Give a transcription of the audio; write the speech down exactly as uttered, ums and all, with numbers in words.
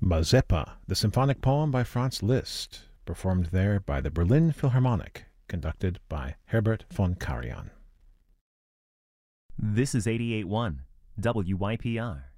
Mazeppa, the symphonic poem by Franz Liszt, performed there by the Berlin Philharmonic, conducted by Herbert von Karajan. This is eighty-eight point one W Y P R.